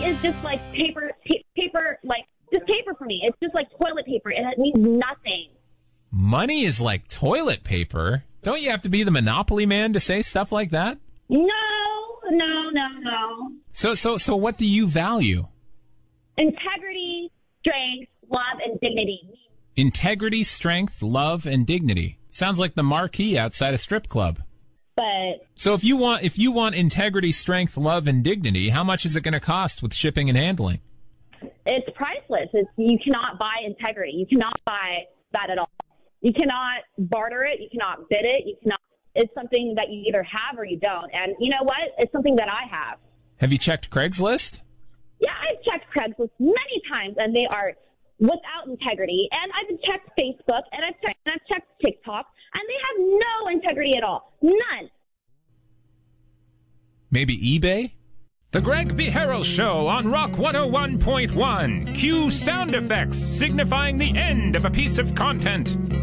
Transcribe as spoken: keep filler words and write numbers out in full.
is just like paper, pa- paper, like just paper for me. It's just like toilet paper, and it means nothing. Money is like toilet paper? Don't you have to be the Monopoly man to say stuff like that? No, no, no, no. So, so, so what do you value? Integrity, strength, love, and dignity. Integrity, strength, love, and dignity. Sounds like the marquee outside a strip club. But so if you want, if you want integrity, strength, love, and dignity, how much is it going to cost with shipping and handling? It's priceless. It's, you cannot buy integrity. You cannot buy that at all. You cannot barter it. You cannot bid it. You cannot. It's something that you either have or you don't. And you know what? It's something that I have. Have you checked Craigslist? Yeah, I've checked Craigslist many times, and they are without integrity. And I've checked Facebook, and I've checked, and I've checked TikTok, and they have no integrity at all. None. Maybe eBay? The Greg B. Harrell Show on Rock one oh one point one. Cue sound effects signifying the end of a piece of content.